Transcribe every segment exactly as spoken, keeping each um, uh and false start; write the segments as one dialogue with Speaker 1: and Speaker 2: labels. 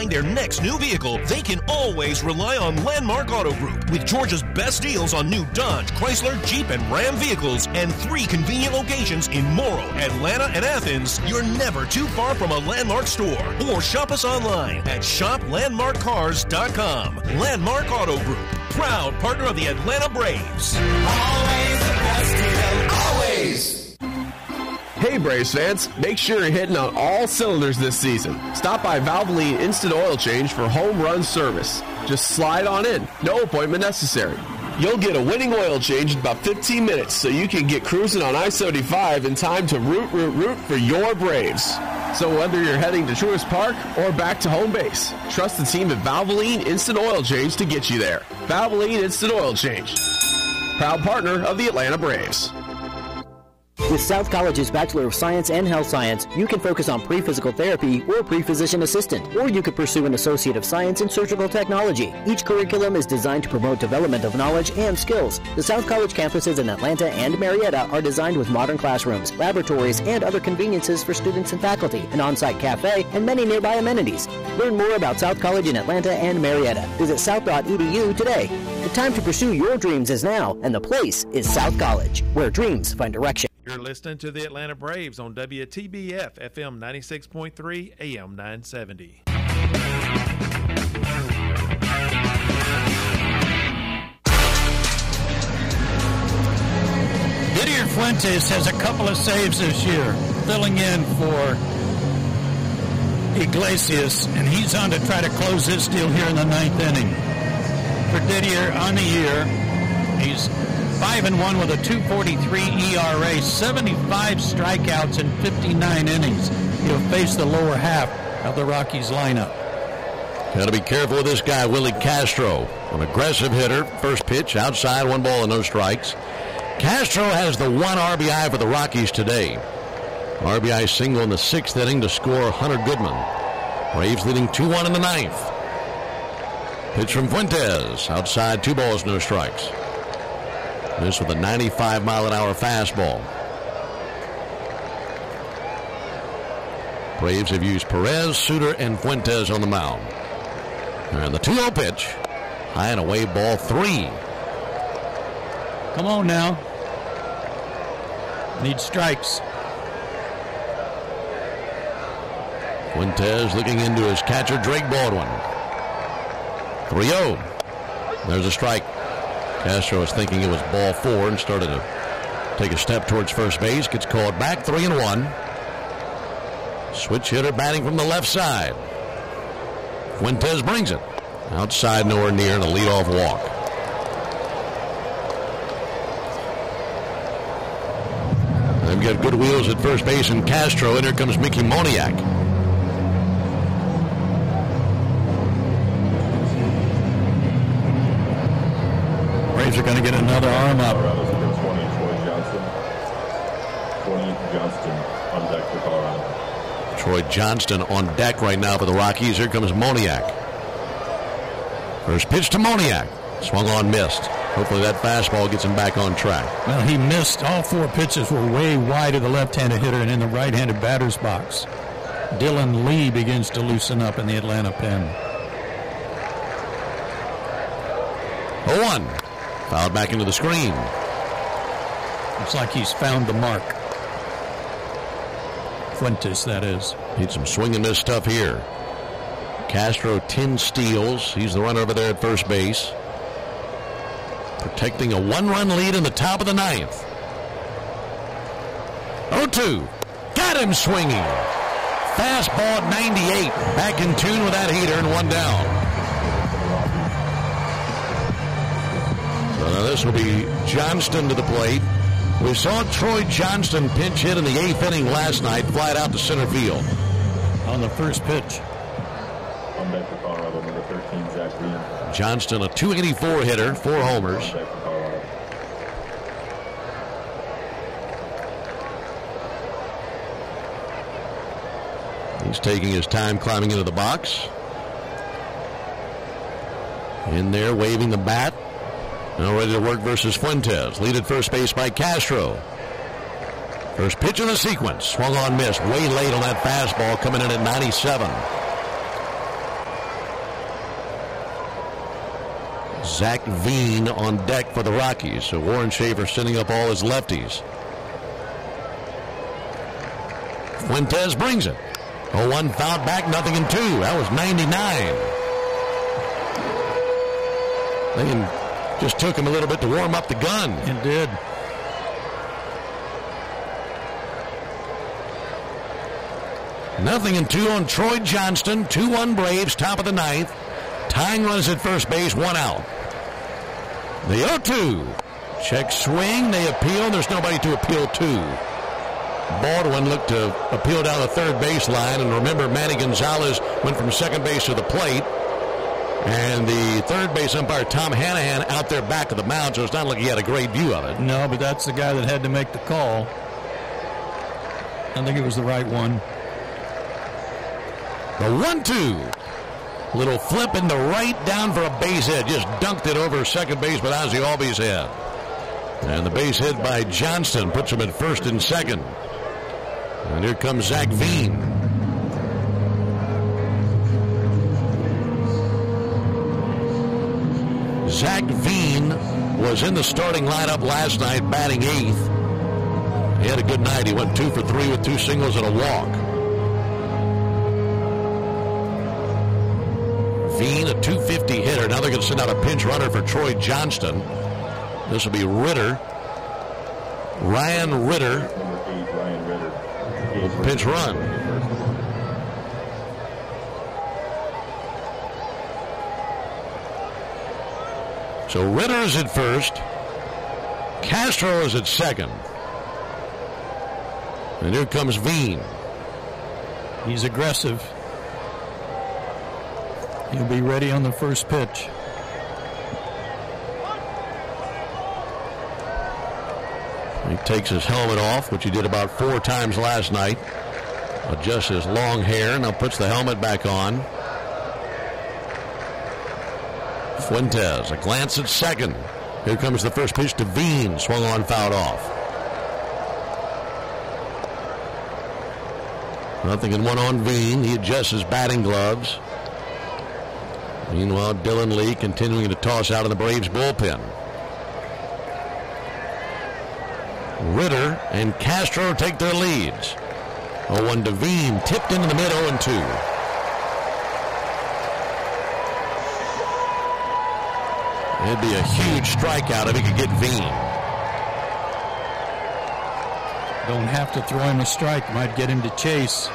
Speaker 1: buying their next new vehicle, they can always rely on Landmark Auto Group. With Georgia's best deals on new Dodge, Chrysler, Jeep, and Ram vehicles, and three convenient locations in Morrow, Atlanta, and Athens, you're never too far from a Landmark store. Or shop us online at shop landmark cars dot com. Landmark Auto Group, proud partner of the Atlanta Braves.
Speaker 2: Always the best deal, always.
Speaker 3: Hey Braves fans, make sure you're hitting on all cylinders this season. Stop by Valvoline Instant Oil Change for home run service. Just slide on in, no appointment necessary. You'll get a winning oil change in about fifteen minutes so you can get cruising on I seventy-five in time to root, root, root for your Braves. So whether you're heading to Truist Park or back to home base, trust the team at Valvoline Instant Oil Change to get you there. Valvoline Instant Oil Change, proud partner of the Atlanta Braves.
Speaker 4: With South College's Bachelor of Science and Health Science, you can focus on pre-physical therapy or pre-physician assistant, or you could pursue an Associate of Science in Surgical Technology. Each curriculum is designed to promote development of knowledge and skills. The South College campuses in Atlanta and Marietta are designed with modern classrooms, laboratories, and other conveniences for students and faculty, an on-site cafe, and many nearby amenities. Learn more about South College in Atlanta and Marietta. Visit south dot e d u today. The time to pursue your dreams is now, and the place is South College, where dreams find direction.
Speaker 5: You're listening to the Atlanta Braves on W T B F F M ninety-six point three, A M nine seventy.
Speaker 6: Didier Fuentes has a couple of saves this year, filling in for Iglesias, and he's on to try to close this deal here in the ninth inning. For Didier on the year, he's five and one with a two forty-three E R A, seventy-five strikeouts in fifty-nine innings. He'll face the lower half of the Rockies lineup.
Speaker 7: Got to be careful with this guy, Willie Castro, an aggressive hitter. First pitch, outside, one ball and no strikes. Castro has the one R B I for the Rockies today. R B I single in the sixth inning to score Hunter Goodman. Braves leading two one in the ninth. Pitch from Fuentes, outside, two balls, no strikes. This with a ninety-five mile an hour fastball. Braves have used Perez, Suter, and Fuentes on the mound. And the two oh pitch. High and away, ball three.
Speaker 6: Come on now. Need strikes.
Speaker 7: Fuentes looking into his catcher, Drake Baldwin. three oh. There's a strike. Castro was thinking it was ball four and started to take a step towards first base. Gets called back, three and one. Switch hitter batting from the left side. Fuentes brings it. Outside, nowhere near, and a leadoff walk. They've got good wheels at first base and Castro, and here comes Mickey Moniak.
Speaker 6: Braves are going to get another arm up.
Speaker 7: Troy Johnston on deck right now for the Rockies. Here comes Moniak. First pitch to Moniak. Swung on, missed. Hopefully that fastball gets him back on track.
Speaker 6: Well, he missed. All four pitches were way wide of the left-handed hitter and in the right-handed batter's box. Dylan Lee begins to loosen up in the Atlanta pen.
Speaker 7: oh one. Fouled back into the screen.
Speaker 6: Looks like he's found the mark. Fuentes, that is.
Speaker 7: Need some swing and miss stuff here. Castro, ten steals. He's the runner over there at first base. Protecting a one-run lead in the top of the ninth. oh two. Got him swinging. Fastball at ninety-eight. Back in tune with that heater and one down. So now this will be Johnston to the plate. We saw Troy Johnston pinch hit in the eighth inning last night, fly it out to center field.
Speaker 6: On the first pitch.
Speaker 8: On deck for Colorado, number thirteen, Zach Green.
Speaker 7: Johnston, a two eighty-four hitter, four homers. He's taking his time climbing into the box. In there, waving the bat. Now ready to work versus Fuentes. Lead at first base by Castro. First pitch in the sequence. Swung on, missed. Way late on that fastball, coming in at ninety-seven. Zach Veen on deck for the Rockies. So Warren Schaefer sending up all his lefties. Fuentes brings it. oh one fouled back, nothing in two. That was ninety-nine. They just took him a little bit to warm up the gun.
Speaker 6: It did.
Speaker 7: Nothing in two on Troy Johnston. two one Braves, top of the ninth. Tying runners at first base, one out. The oh two. Check swing. They appeal. There's nobody to appeal to. Baldwin looked to appeal down the third baseline. And remember, Manny Gonzalez went from second base to the plate. And the third base umpire, Tom Hanahan, out there back of the mound. So it's not like he had a great view of it.
Speaker 6: No, but that's the guy that had to make the call. I think it was the right one.
Speaker 7: The one two. Little flip in the right down for a base hit. Just dunked it over second base, but Ozzie Albies head. And the base hit by Johnston puts him at first and second. And here comes Zach Veen. Zach Veen was in the starting lineup last night, batting eighth. He had a good night. He went two for three with two singles and a walk. Veen, a two fifty hitter. Now they're going to send out a pinch runner for Troy Johnston. This will be Ritter. Ryan Ritter. Will pinch run. So Ritter is at first. Castro is at second. And here comes Veen.
Speaker 6: He's aggressive. He'll be ready on the first pitch.
Speaker 7: He takes his helmet off, which he did about four times last night. Adjusts his long hair, now puts the helmet back on. Fuentes, a glance at second. Here comes the first pitch to Veen, swung on, fouled off. Nothing in one on Veen. He adjusts his batting gloves. Meanwhile, Dylan Lee continuing to toss out of the Braves bullpen. Ritter and Castro take their leads. oh one to Veen, tipped into the mid oh and two. It'd be a huge strikeout if he could get Veen.
Speaker 6: Don't have to throw him a strike. Might get him to chase.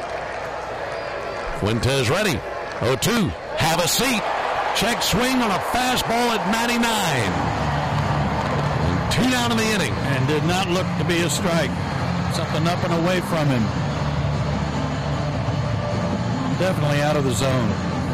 Speaker 7: Fuentes ready. oh two. Have a seat. Check swing on a fastball at ninety-nine. And two down in the inning.
Speaker 6: And did not look to be a strike. Something up and away from him. Definitely out of the zone.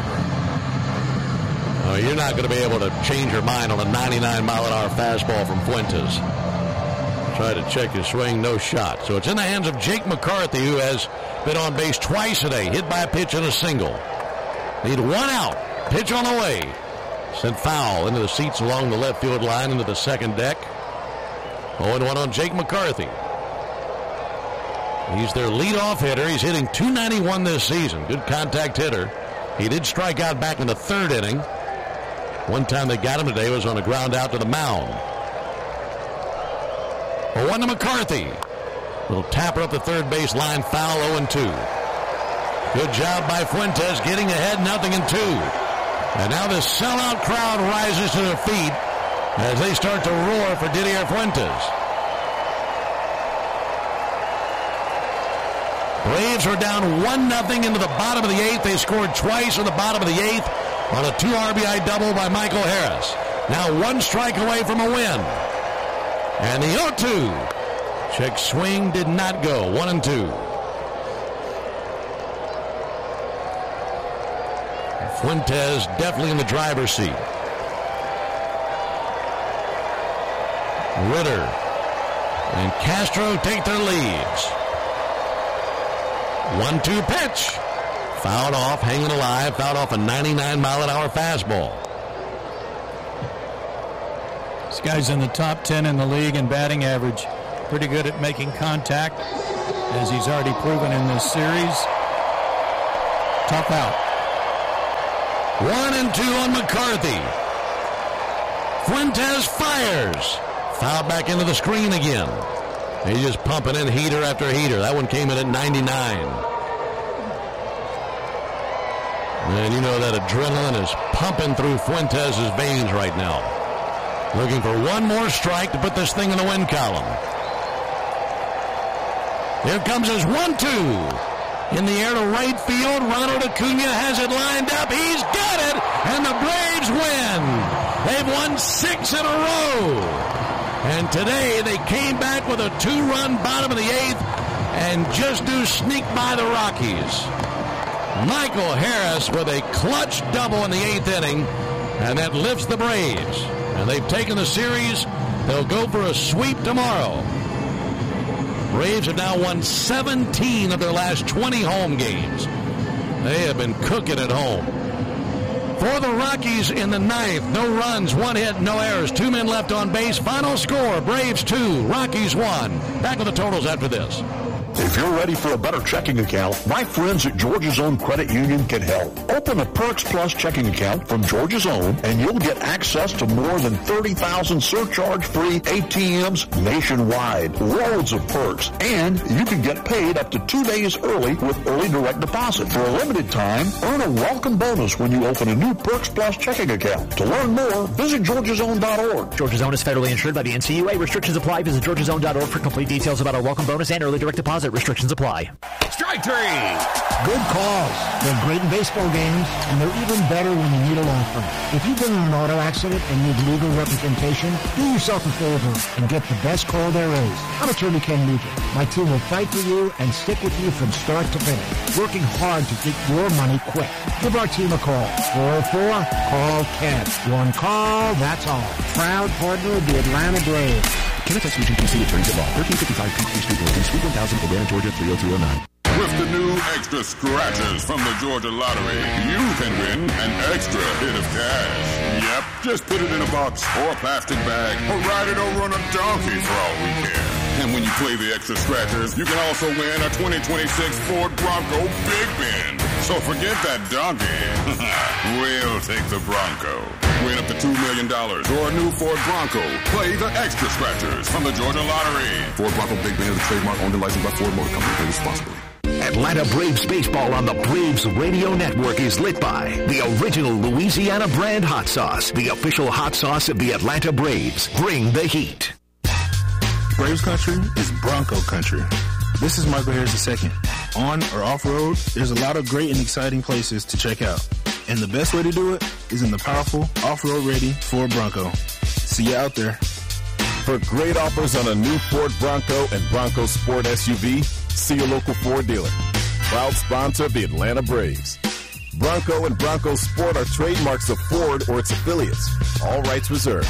Speaker 7: Oh, you're not going to be able to change your mind on a ninety-nine mile an hour fastball from Fuentes. Try to check his swing, no shot. So it's in the hands of Jake McCarthy, who has been on base twice today, hit by a pitch and a single. Need one out. Pitch on the way. Sent foul into the seats along the left field line into the second deck. oh one on Jake McCarthy. He's their leadoff hitter. He's hitting two ninety-one this season. Good contact hitter. He did strike out back in the third inning. One time they got him today was on a ground out to the mound. oh one to McCarthy. Little tapper up the third base line. Foul, oh and two. Good job by Fuentes getting ahead, nothing in two. And now this sellout crowd rises to their feet as they start to roar for Didier Fuentes. Braves are down one nothing into the bottom of the eighth. They scored twice in the bottom of the eighth on a two R B I double by Michael Harris. Now one strike away from a win. And the oh two. Check swing did not go. One and two. Fuentes definitely in the driver's seat. Ritter and Castro take their leads. one two pitch. Fouled off, hanging alive, fouled off a ninety-nine mile an hour fastball.
Speaker 6: This guy's in the top ten in the league in batting average. Pretty good at making contact, as he's already proven in this series. Tough out.
Speaker 7: One and two on McCarthy. Fuentes fires. Foul back into the screen again. He's just pumping in heater after heater. That one came in at ninety-nine. And you know that adrenaline is pumping through Fuentes' veins right now. Looking for one more strike to put this thing in the win column. Here comes his one two. In the air to right field. Ronald Acuna has it lined up. He's got it. And the Braves win. They've won six in a row. And today they came back with a two-run bottom of the eighth and just do sneak by the Rockies. Michael Harris with a clutch double in the eighth inning, and that lifts the Braves. And they've taken the series. They'll go for a sweep tomorrow. Braves have now won seventeen of their last twenty home games. They have been cooking at home. For the Rockies in the ninth, no runs, one hit, no errors, two men left on base. Final score, Braves two, Rockies one. Back with the totals after this.
Speaker 9: If you're ready for a better checking account, my friends at Georgia's Own Credit Union can help. Open a Perks Plus checking account from Georgia's Own, and you'll get access to more than thirty thousand surcharge-free A T Ms nationwide. Loads of perks, and you can get paid up to two days early with early direct deposit. For a limited time, earn a welcome bonus when you open a new Perks Plus checking account. To learn more, visit georgias own dot org.
Speaker 10: Georgia's Own is federally insured by the N C U A. Restrictions apply. Visit georgias own dot org for complete details about our welcome bonus and early direct deposit. Restrictions apply.
Speaker 11: Strike three. Good calls. They're great in baseball games, and they're even better when you need a law firm. If you've been in an auto accident and need legal representation, do yourself a favor and get the best call there is. I'm attorney Ken Nugent. My team will fight for you and stick with you from start to finish, working hard to get your money quick. Give our team a call. four oh four, call Ken. One call, that's all. Proud partner of the Atlanta Braves.
Speaker 12: Kennetex Region P C Attorneys at Law, thirteen fifty-five Peachtree Street, Norton, Suite one thousand, Atlanta, Georgia, three oh two oh nine.
Speaker 13: With the new extra scratchers from the Georgia Lottery, you can win an extra hit of cash. Yep, just put it in a box or a plastic bag or ride it over on a donkey for all we care. And when you play the extra scratchers, you can also win a twenty twenty-six Ford Bronco Big Bend. So forget that donkey. We'll take the Bronco. Win up to two million dollars or a new Ford Bronco. Play the extra scratchers from the Georgia Lottery.
Speaker 12: Ford Bronco Big Bend is a trademark owned and licensed by Ford Motor Company. Pay responsibly.
Speaker 14: Atlanta Braves baseball on the Braves Radio Network is lit by the original Louisiana brand hot sauce, the official hot sauce of the Atlanta Braves. Bring the heat.
Speaker 15: Braves country is Bronco country. This is Michael Harris the second. On or off-road, there's a lot of great and exciting places to check out. And the best way to do it is in the powerful, off-road ready Ford Bronco. See you out there.
Speaker 16: For great offers on a new Ford Bronco and Bronco Sport S U V, see your local Ford dealer. Proud sponsor of the Atlanta Braves. Bronco and Bronco Sport are trademarks of Ford or its affiliates. All rights reserved.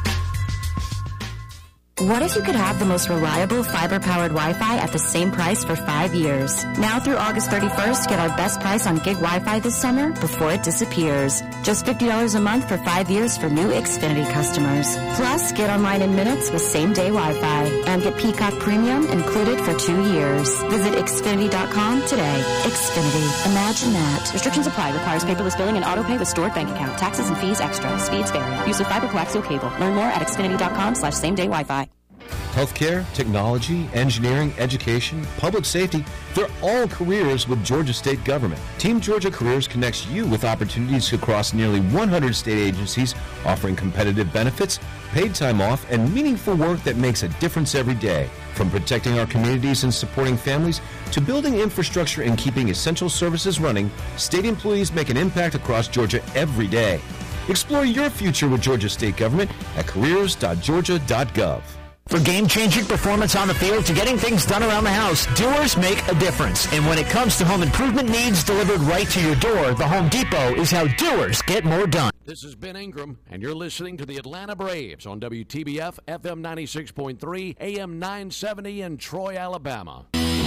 Speaker 17: What if you could have the most reliable fiber-powered Wi-Fi at the same price for five years? Now through August thirty-first, get our best price on gig Wi-Fi this summer before it disappears. Just fifty dollars a month for five years for new Xfinity customers. Plus, get online in minutes with same-day Wi-Fi. And get Peacock Premium included for two years. Visit Xfinity dot com today. Xfinity. Imagine that. Restrictions apply. Requires paperless billing and auto pay with stored bank account. Taxes and fees extra. Speeds vary. Use of fiber coaxial cable. Learn more at Xfinity dot com slash same-day Wi-Fi.
Speaker 18: Healthcare, technology, engineering, education, public safety, they're all careers with Georgia State Government. Team Georgia Careers connects you with opportunities across nearly one hundred state agencies, offering competitive benefits, paid time off, and meaningful work that makes a difference every day. From protecting our communities and supporting families to building infrastructure and keeping essential services running, state employees make an impact across Georgia every day. Explore your future with Georgia State Government at careers dot georgia dot gov.
Speaker 10: From game-changing performance on the field to getting things done around the house, doers make a difference. And when it comes to home improvement needs delivered right to your door, the Home Depot is how doers get more done.
Speaker 7: This is Ben Ingram, and you're listening to the Atlanta Braves on W T B F, F M ninety-six point three, A M nine seventy in Troy, Alabama.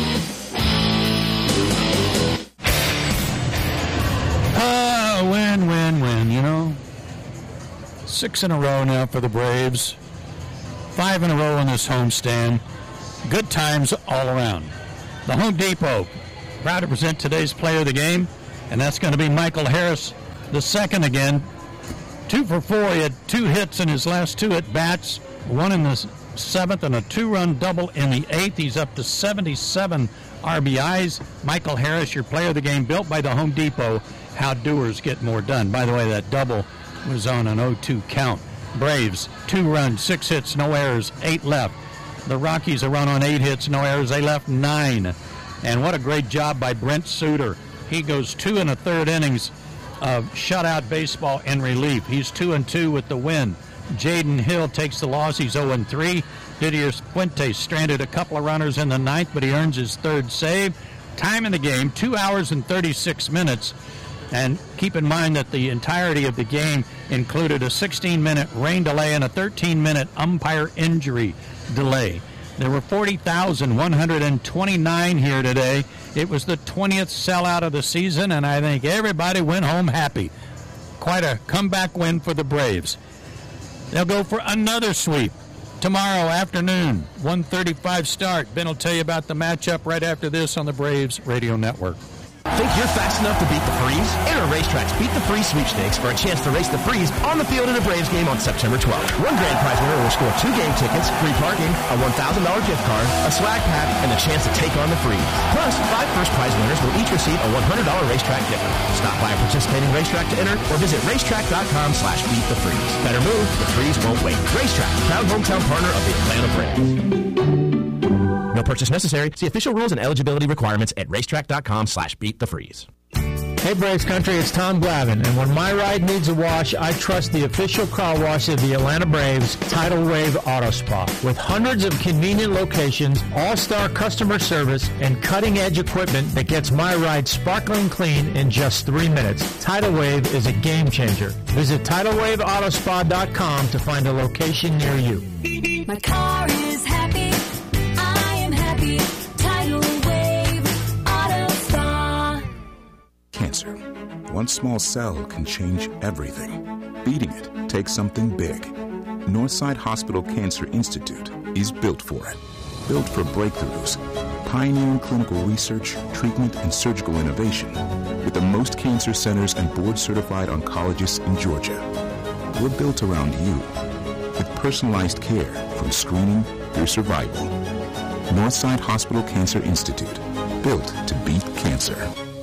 Speaker 6: Ah, uh, win, win, win, you know. Six in a row now for the Braves. Five in a row on this homestand. Good times all around. The Home Depot, proud to present today's player of the game, and that's going to be Michael Harris, the second again. Two for four. He had two hits in his last two at-bats, one in the seventh and a two-run double in the eighth. He's up to seventy-seven R B Is. Michael Harris, your player of the game, built by the Home Depot. How doers get more done. By the way, that double was on an oh two count. Braves, two runs, six hits, no errors, eight left. The Rockies a run on eight hits, no errors. They left nine. And what a great job by Brent Suter. He goes two and a third innings of shutout baseball in relief. He's two and two with the win. Jaden Hill takes the loss. He's oh and three. Didier Fuentes stranded a couple of runners in the ninth, but he earns his third save. Time in the game, two hours and thirty-six minutes. And keep in mind that the entirety of the game included a sixteen-minute rain delay and a thirteen-minute umpire injury delay. There were forty thousand one hundred twenty-nine here today. It was the twentieth sellout of the season, and I think everybody went home happy. Quite a comeback win for the Braves. They'll go for another sweep tomorrow afternoon, one thirty-five start. Ben will tell you about the matchup right after this on the Braves Radio Network.
Speaker 19: Think you're fast enough to beat the freeze? Enter Racetrack's Beat the Freeze sweepstakes for a chance to race the freeze on the field in a Braves game on September twelfth. One grand prize winner will score two game tickets, free parking, a one thousand dollars gift card, a swag pack, and a chance to take on the freeze. Plus, five first prize winners will each receive a one hundred dollars Racetrack gift card. Stop by a participating racetrack to enter or visit racetrack.com slash beat the freeze. Better move, the freeze won't wait. Racetrack, proud hometown partner of the Atlanta Braves. No purchase necessary. See official rules and eligibility requirements at racetrack.com slash beat the freeze.
Speaker 20: Hey Braves Country, it's Tom Glavine, and when my ride needs a wash, I trust the official car wash of the Atlanta Braves, Tidal Wave Auto Spa. With hundreds of convenient locations, all-star customer service, and cutting-edge equipment that gets my ride sparkling clean in just three minutes, Tidal Wave is a game changer. Visit tidal wave auto spa dot com to find a location near you.
Speaker 2: My car is happy. I am happy. Tidal Wave Auto Spa.
Speaker 21: Cancer. One small cell can change everything. Beating it takes something big. Northside Hospital Cancer Institute is built for it. Built for breakthroughs, pioneering clinical research, treatment, and surgical innovation, with the most cancer centers and board-certified oncologists in Georgia. We're built around you, with personalized care from screening through survival. Northside Hospital Cancer Institute, built to beat cancer.